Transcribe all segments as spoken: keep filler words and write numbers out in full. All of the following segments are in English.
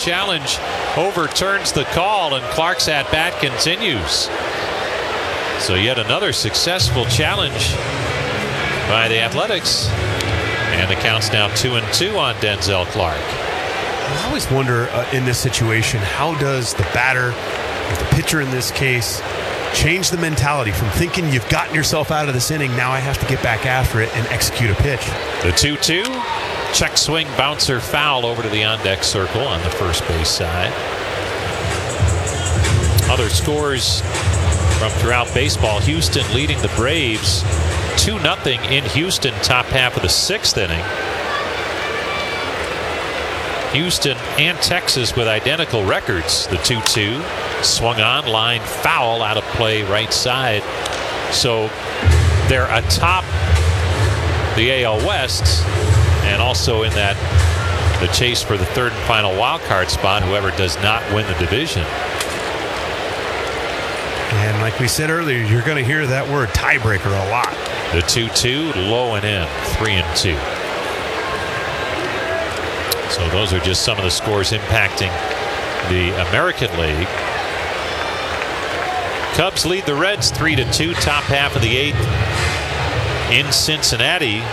challenge overturns the call, and Clark's at-bat continues. So yet another successful challenge by the Athletics. And the count's now two and two on Denzel Clark. I always wonder uh, in this situation, how does the batter, or the pitcher in this case, change the mentality from thinking you've gotten yourself out of this inning, now I have to get back after it and execute a pitch. The two two, check swing, bouncer, foul over to the on-deck circle on the first base side. Other scores from throughout baseball: Houston leading the Braves two nothing in Houston, top half of the sixth inning. Houston and Texas with identical records. The two two swung on, line foul, out of play right side. So they're atop the A L West, and also in that the chase for the third and final wild card spot, whoever does not win the division. And like we said earlier, you're going to hear that word tiebreaker a lot. The two two, low and in, three and two. So those are just some of the scores impacting the American League. Cubs lead the Reds three to two, top half of the eighth in Cincinnati.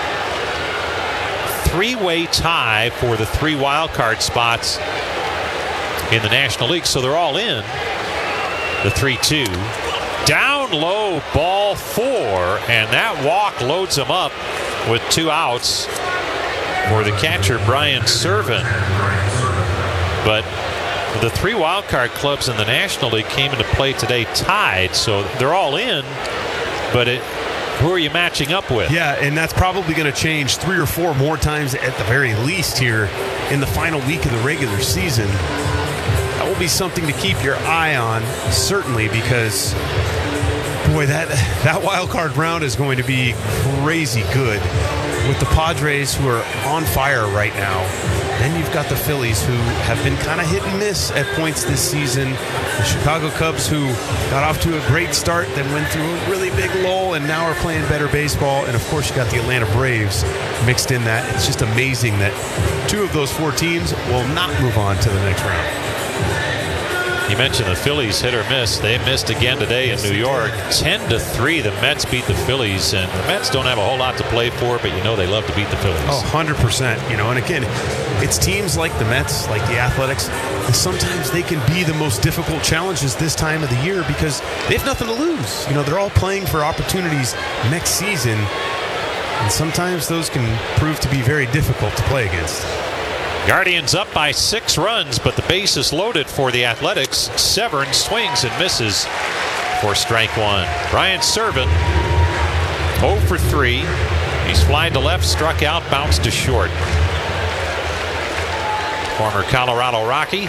Three-way tie for the three wild card spots in the National League, so they're all in. The three two. Down low, ball four, and that walk loads them up with two outs for the catcher, Brian Serven. But the three wild card clubs in the National League came into play today tied, so they're all in, but it, who are you matching up with? Yeah, and that's probably going to change three or four more times at the very least here in the final week of the regular season. That will be something to keep your eye on, certainly, because boy, that that wild card round is going to be crazy good with the Padres, who are on fire right now. Then you've got the Phillies, who have been kind of hit and miss at points this season. The Chicago Cubs, who got off to a great start, then went through a really big lull and now are playing better baseball. And of course, you got the Atlanta Braves mixed in that. It's just amazing that two of those four teams will not move on to the next round. You mentioned the Phillies hit or miss. They missed again today in New York. ten to three, the Mets beat the Phillies, and the Mets don't have a whole lot to play for, but you know they love to beat the Phillies. Oh, one hundred percent. You know, and again, it's teams like the Mets, like the Athletics, that sometimes they can be the most difficult challenges this time of the year because they have nothing to lose. You know, they're all playing for opportunities next season, and sometimes those can prove to be very difficult to play against. Guardians up by six runs, but the base is loaded for the Athletics. Severn swings and misses for strike one. Brian Serven, oh for three. He's flied to left, struck out, bounced to short. Former Colorado Rocky.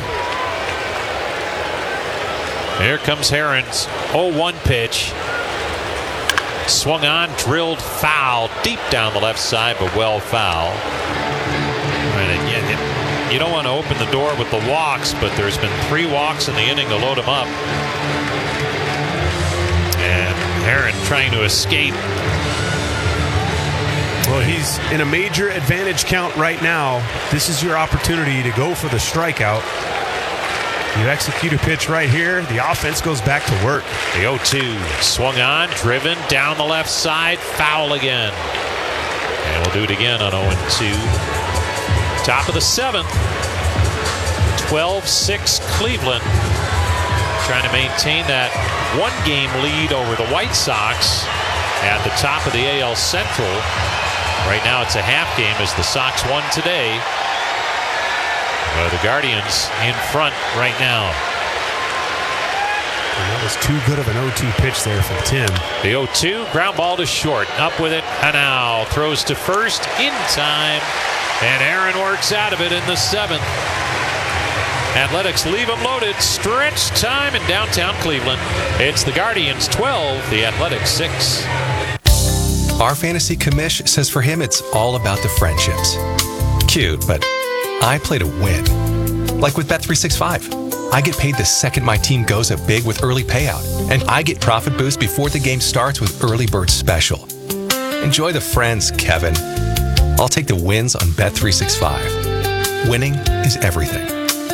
Here comes Herons. oh one pitch. Swung on, drilled foul, deep down the left side, but well foul. You don't want to open the door with the walks, but there's been three walks in the inning to load him up. And Heron trying to escape. Well, he's in a major advantage count right now. This is your opportunity to go for the strikeout. You execute a pitch right here, the offense goes back to work. The oh two swung on, driven down the left side, foul again. And we'll do it again on oh and two. Top of the seventh, twelve six Cleveland, trying to maintain that one-game lead over the White Sox at the top of the A L Central. Right now it's a half game as the Sox won today. Uh, the Guardians in front right now. And that was too good of an oh two pitch there from Tim. The oh two, ground ball to short, up with it, and now throws to first in time. And Aaron works out of it in the seventh. Athletics leave them loaded. Stretch time in downtown Cleveland. It's the Guardians twelve, the Athletics six. Our fantasy commish says for him it's all about the friendships. Cute, but I play to win. Like with Bet three sixty-five. I get paid the second my team goes up big with early payout. And I get profit boost before the game starts with Early Bird Special. Enjoy the friends, Kevin. I'll take the wins on Bet three sixty-five. Winning is everything.